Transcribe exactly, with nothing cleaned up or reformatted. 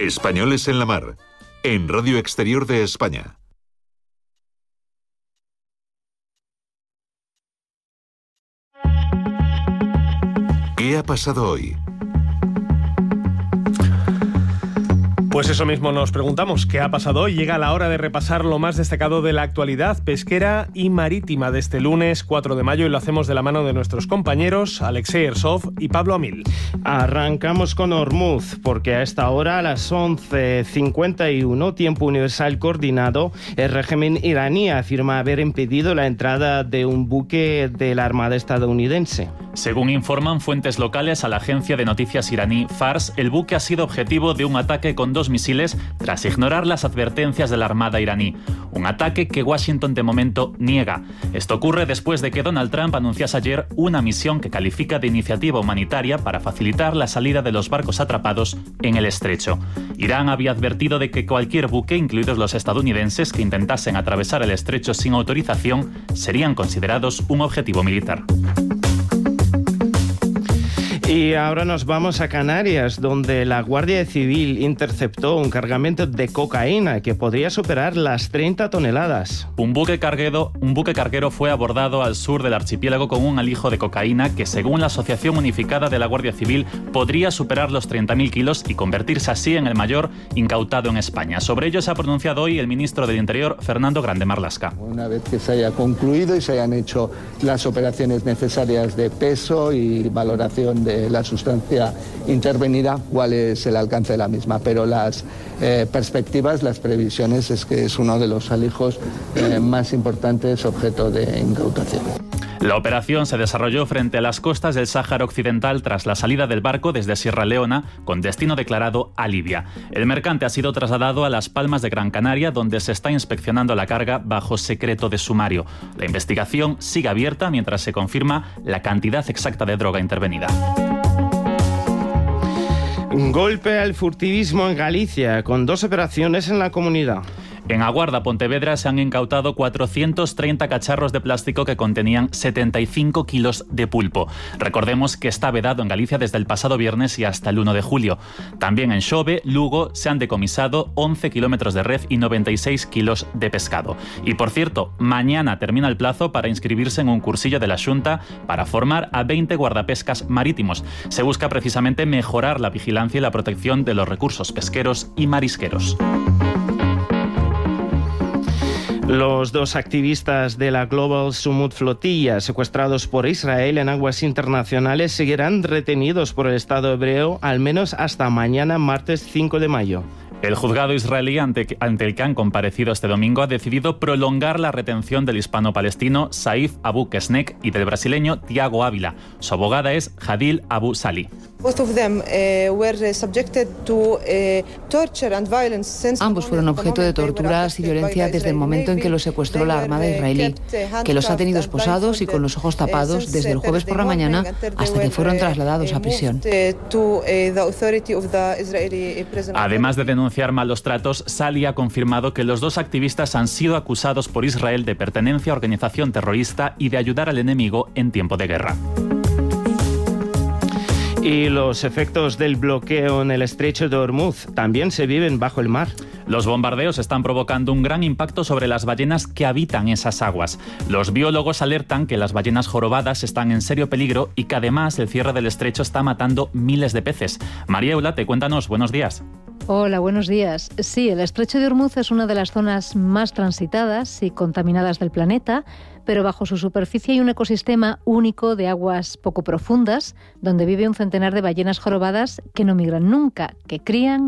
Españoles en la Mar, en Radio Exterior de España. ¿Qué ha pasado hoy? Pues eso mismo nos preguntamos, ¿qué ha pasado hoy? Llega la hora de repasar lo más destacado de la actualidad pesquera y marítima de este lunes cuatro de mayo y lo hacemos de la mano de nuestros compañeros Alexei Ersov y Pablo Amil. Arrancamos con Hormuz, porque a esta hora, a las once cincuenta y uno, tiempo universal coordinado, el régimen iraní afirma haber impedido la entrada de un buque de la Armada estadounidense. Según informan fuentes locales a la agencia de noticias iraní Fars, el buque ha sido objetivo de un ataque con dos misiles tras ignorar las advertencias de la Armada iraní. Un ataque que Washington de momento niega. Esto ocurre después de que Donald Trump anunciase ayer una misión que califica de iniciativa humanitaria para facilitar la salida de los barcos atrapados en el estrecho. Irán había advertido de que cualquier buque, incluidos los estadounidenses, que intentasen atravesar el estrecho sin autorización, serían considerados un objetivo militar. Y ahora nos vamos a Canarias, donde la Guardia Civil interceptó un cargamento de cocaína que podría superar las treinta toneladas. Un buque carguero, un buque carguero fue abordado al sur del archipiélago con un alijo de cocaína que, según la Asociación Unificada de la Guardia Civil, podría superar los treinta mil kilos y convertirse así en el mayor incautado en España. Sobre ello se ha pronunciado hoy el ministro del Interior, Fernando Grande Marlaska. Una vez que se haya concluido y se hayan hecho las operaciones necesarias de peso y valoración de la sustancia intervenida, cuál es el alcance de la misma, pero las eh, perspectivas, las previsiones es que es uno de los alijos eh, más importantes objeto de incautación. La operación se desarrolló frente a las costas del Sáhara Occidental tras la salida del barco desde Sierra Leona con destino declarado a Libia. El mercante ha sido trasladado a Las Palmas de Gran Canaria, donde se está inspeccionando la carga bajo secreto de sumario. La investigación sigue abierta mientras se confirma la cantidad exacta de droga intervenida. Un golpe al furtivismo en Galicia, con dos operaciones en la comunidad. En Aguarda, Pontevedra, se han incautado cuatrocientos treinta cacharros de plástico que contenían setenta y cinco kilos de pulpo. Recordemos que está vedado en Galicia desde el pasado viernes y hasta el uno de julio. También en Xove, Lugo, se han decomisado once kilómetros de red y noventa y seis kilos de pescado. Y por cierto, mañana termina el plazo para inscribirse en un cursillo de la Xunta para formar a veinte guardapescas marítimos. Se busca precisamente mejorar la vigilancia y la protección de los recursos pesqueros y marisqueros. Los dos activistas de la Global Sumut Flotilla, secuestrados por Israel en aguas internacionales, seguirán retenidos por el Estado hebreo al menos hasta mañana, martes cinco de mayo. El juzgado israelí ante, ante el que han comparecido este domingo ha decidido prolongar la retención del hispano-palestino Saif Abu Kesnek y del brasileño Tiago Ávila. Su abogada es Hadil Abu Sali. Ambos fueron objeto de torturas y violencia desde el momento en que los secuestró la Armada israelí, que los ha tenido esposados y con los ojos tapados desde el jueves por la mañana hasta que fueron trasladados a prisión. Además de denunciar malos tratos, Sali ha confirmado que los dos activistas han sido acusados por Israel de pertenencia a organización terrorista y de ayudar al enemigo en tiempo de guerra. Y los efectos del bloqueo en el estrecho de Hormuz también se viven bajo el mar. Los bombardeos están provocando un gran impacto sobre las ballenas que habitan esas aguas. Los biólogos alertan que las ballenas jorobadas están en serio peligro y que además el cierre del estrecho está matando miles de peces. María Eulate, cuéntanos, buenos días. Hola, buenos días. Sí, el estrecho de Hormuz es una de las zonas más transitadas y contaminadas del planeta, pero bajo su superficie hay un ecosistema único de aguas poco profundas, donde vive un centenar de ballenas jorobadas que no migran nunca, que crían